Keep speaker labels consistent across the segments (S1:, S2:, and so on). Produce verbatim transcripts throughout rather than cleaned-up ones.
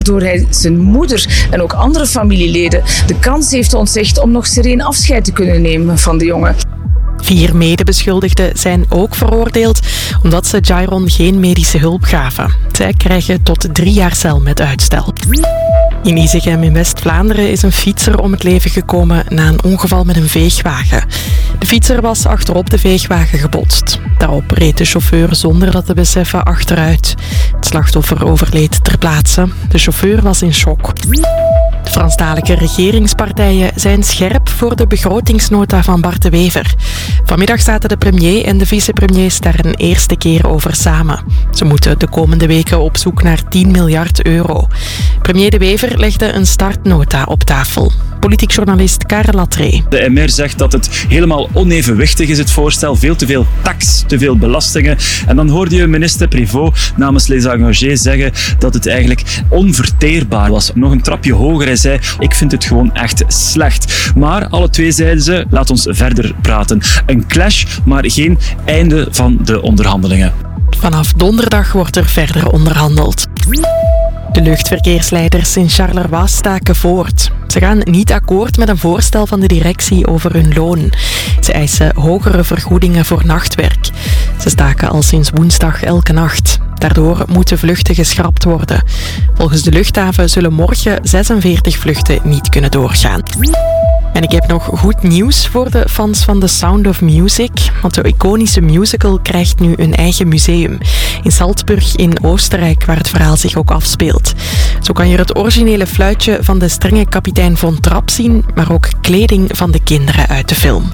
S1: Door hij zijn moeder en ook andere familieleden de kans heeft ontzegd om nog sereen afscheid te kunnen nemen van de jongen.
S2: Vier medebeschuldigden zijn ook veroordeeld omdat ze Jairon geen medische hulp gaven. Zij krijgen tot drie jaar cel met uitstel. In Isegem in West-Vlaanderen is een fietser om het leven gekomen na een ongeval met een veegwagen. De fietser was achterop de veegwagen gebotst. Daarop reed de chauffeur zonder dat te beseffen achteruit. Het slachtoffer overleed ter plaatse. De chauffeur was in shock. De Franstalige regeringspartijen zijn scherp voor de begrotingsnota van Bart de Wever. Vanmiddag zaten de premier en de vicepremiers daar een eerste keer over samen. Ze moeten de komende weken op zoek naar tien miljard euro. Premier de Wever legde een startnota op tafel. Politiek journalist Karel Latree.
S3: De M R zegt dat het helemaal onevenwichtig is, het voorstel. Veel te veel tax, te veel belastingen. En dan hoorde je minister Prévost namens Les Engagés zeggen dat het eigenlijk onverteerbaar was. Nog een trapje hoger. Hij zei, ik vind het gewoon echt slecht. Maar alle twee zeiden ze, laat ons verder praten. Een clash, maar geen einde van de onderhandelingen.
S2: Vanaf donderdag wordt er verder onderhandeld. De luchtverkeersleiders in Charleroi staken voort. Ze gaan niet akkoord met een voorstel van de directie over hun loon. Ze eisen hogere vergoedingen voor nachtwerk. Ze staken al sinds woensdag elke nacht. Daardoor moeten vluchten geschrapt worden. Volgens de luchthaven zullen morgen zesenveertig vluchten niet kunnen doorgaan. En ik heb nog goed nieuws voor de fans van The Sound of Music, want de iconische musical krijgt nu een eigen museum. In Salzburg in Oostenrijk, waar het verhaal zich ook afspeelt. Zo kan je er het originele fluitje van de strenge kapitein Von Trapp zien, maar ook kleding van de kinderen uit de film.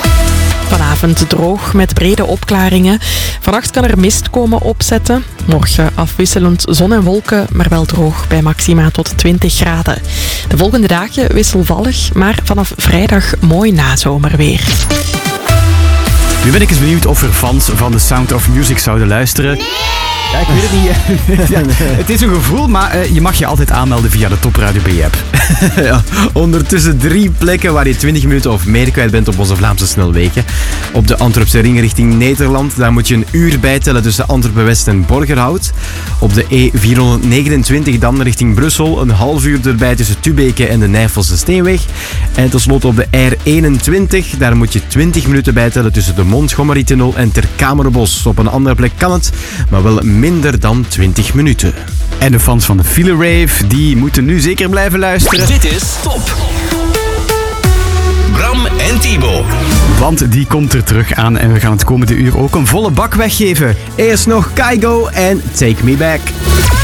S2: Vanavond droog met brede opklaringen. Vannacht kan er mist komen opzetten. Morgen afwisselend zon en wolken, maar wel droog bij maxima tot twintig graden. De volgende dagen wisselvallig, maar vanaf vrijdag mooi nazomerweer.
S4: Nu ben ik eens benieuwd of er fans van The Sound of Music zouden luisteren. Nee! Ja, ik weet het niet. Ja, het is een gevoel, maar uh, je mag je altijd aanmelden via de Top Radio B-app. Ja, ondertussen drie plekken waar je twintig minuten of meer kwijt bent op onze Vlaamse snelwegen. Op de Antwerpse ring richting Nederland, daar moet je een uur bijtellen tussen Antwerpen-West en Borgerhout. Op de E vierhonderdnegenentwintig dan richting Brussel, een half uur erbij tussen Tubeke en de Nijvelse Steenweg. En tenslotte op de R eenentwintig, daar moet je twintig minuten bijtellen tussen de Montgomery-tunnel en Terkamerenbos. Op een andere plek kan het, maar wel minder dan twintig minuten. En de fans van de File Rave, die moeten nu zeker blijven luisteren.
S5: Dit is Top. Bram en Thibaut.
S4: Want die komt er terug aan en we gaan het komende uur ook een volle bak weggeven. Eerst nog Kygo en Take Me Back.